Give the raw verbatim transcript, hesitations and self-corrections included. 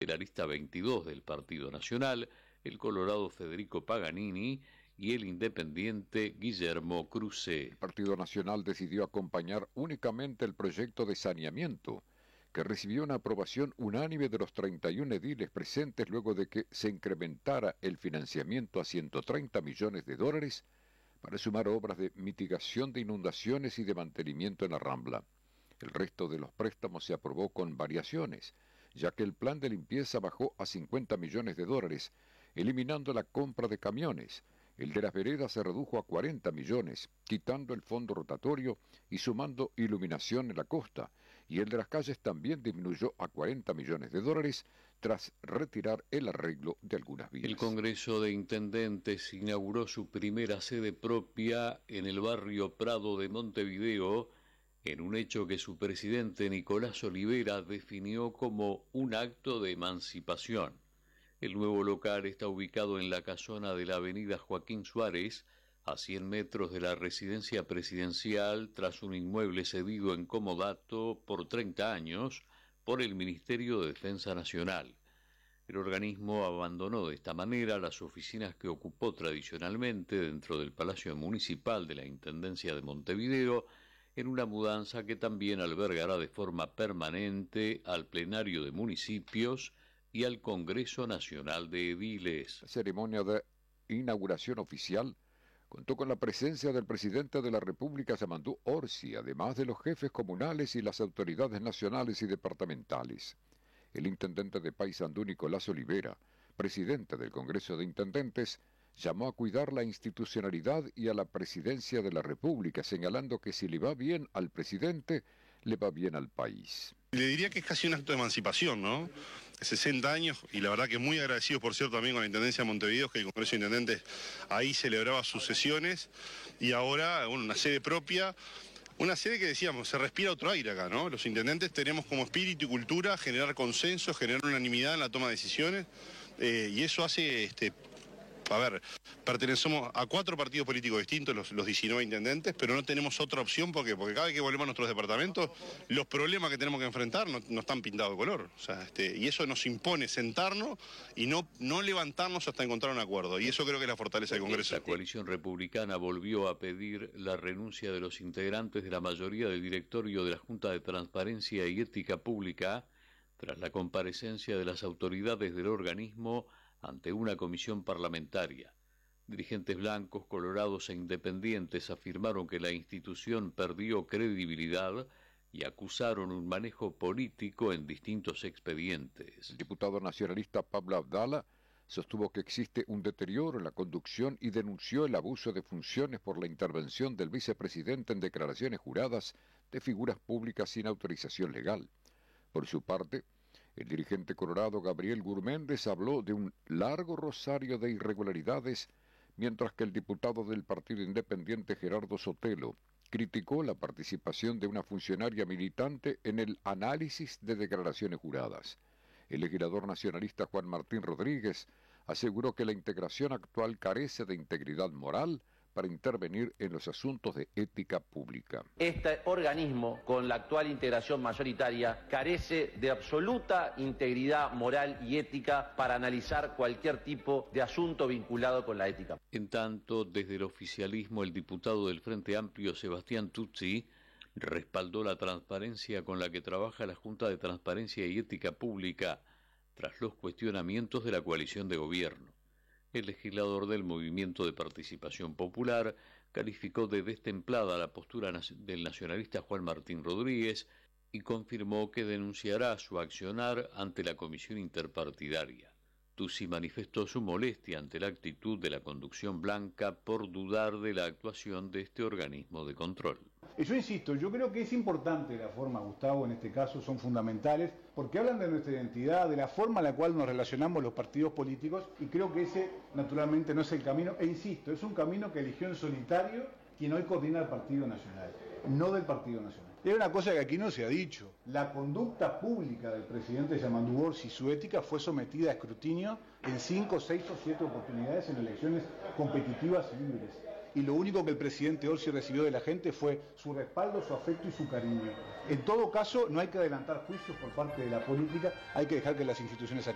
la lista veintidós del Partido Nacional, el colorado Federico Paganini y el independiente Guillermo Cruzé. El Partido Nacional decidió acompañar únicamente el proyecto de saneamiento, que recibió una aprobación unánime de los treinta y un ediles presentes luego de que se incrementara el financiamiento a ciento treinta millones de dólares para sumar obras de mitigación de inundaciones y de mantenimiento en la Rambla. El resto de los préstamos se aprobó con variaciones, ya que el plan de limpieza bajó a cincuenta millones de dólares, eliminando la compra de camiones. El de las veredas se redujo a cuarenta millones, quitando el fondo rotatorio y sumando iluminación en la costa, y el de las calles también disminuyó a cuarenta millones de dólares tras retirar el arreglo de algunas vías. El Congreso de Intendentes inauguró su primera sede propia en el barrio Prado de Montevideo, en un hecho que su presidente Nicolás Olivera definió como un acto de emancipación. El nuevo local está ubicado en la casona de la avenida Joaquín Suárez, a cien metros de la residencia presidencial, tras un inmueble cedido en comodato por treinta años por el Ministerio de Defensa Nacional. El organismo abandonó de esta manera las oficinas que ocupó tradicionalmente dentro del Palacio Municipal de la Intendencia de Montevideo, en una mudanza que también albergará de forma permanente al Plenario de Municipios y al Congreso Nacional de Ediles. La ceremonia de inauguración oficial contó con la presencia del presidente de la República, Yamandú Orsi, además de los jefes comunales y las autoridades nacionales y departamentales. El intendente de Paysandú, Nicolás Olivera, presidente del Congreso de Intendentes, llamó a cuidar la institucionalidad y a la presidencia de la República, señalando que si le va bien al presidente, le va bien al país. Le diría que es casi un acto de emancipación, ¿no? sesenta años, y la verdad que muy agradecidos, por cierto, también con la Intendencia de Montevideo, que el Congreso de Intendentes ahí celebraba sus sesiones, y ahora, bueno, una sede propia, una sede que decíamos, se respira otro aire acá, ¿no? Los intendentes tenemos como espíritu y cultura generar consenso, generar unanimidad en la toma de decisiones, eh, y eso hace, este, a ver, pertenecemos a cuatro partidos políticos distintos, los, los diecinueve intendentes, pero no tenemos otra opción, ¿por qué? Porque cada vez que volvemos a nuestros departamentos, los problemas que tenemos que enfrentar no, no están pintados de color. O sea, este, y eso nos impone sentarnos y no, no levantarnos hasta encontrar un acuerdo. Y eso creo que es la fortaleza del Congreso. La coalición republicana volvió a pedir la renuncia de los integrantes de la mayoría del directorio de la Junta de Transparencia y Ética Pública, tras la comparecencia de las autoridades del organismo ante una comisión parlamentaria. Dirigentes blancos, colorados e independientes afirmaron que la institución perdió credibilidad y acusaron un manejo político en distintos expedientes. El diputado nacionalista Pablo Abdala sostuvo que existe un deterioro en la conducción y denunció el abuso de funciones por la intervención del vicepresidente en declaraciones juradas de figuras públicas sin autorización legal. Por su parte, el dirigente colorado Gabriel Gurméndez habló de un largo rosario de irregularidades, mientras que el diputado del Partido Independiente Gerardo Sotelo criticó la participación de una funcionaria militante en el análisis de declaraciones juradas. El legislador nacionalista Juan Martín Rodríguez aseguró que la integración actual carece de integridad moral para intervenir en los asuntos de ética pública. Este organismo, con la actual integración mayoritaria, carece de absoluta integridad moral y ética para analizar cualquier tipo de asunto vinculado con la ética. En tanto, desde el oficialismo, el diputado del Frente Amplio, Sebastián Tutsi, respaldó la transparencia con la que trabaja la Junta de Transparencia y Ética Pública tras los cuestionamientos de la coalición de gobierno. El legislador del Movimiento de Participación Popular calificó de destemplada la postura del nacionalista Juan Martín Rodríguez y confirmó que denunciará su accionar ante la Comisión Interpartidaria. Tutsi manifestó su molestia ante la actitud de la conducción blanca por dudar de la actuación de este organismo de control. Yo insisto, yo creo que es importante la forma, Gustavo, en este caso son fundamentales, porque hablan de nuestra identidad, de la forma en la cual nos relacionamos los partidos políticos, y creo que ese naturalmente no es el camino, e insisto, es un camino que eligió en solitario quien hoy coordina el Partido Nacional, no del Partido Nacional. Y hay una cosa que aquí no se ha dicho, la conducta pública del presidente Yamandú Orsi y su ética fue sometida a escrutinio en cinco, seis o siete oportunidades en elecciones competitivas y libres. Y lo único que el presidente Orsi recibió de la gente fue su respaldo, su afecto y su cariño. En todo caso, no hay que adelantar juicios por parte de la política, hay que dejar que las instituciones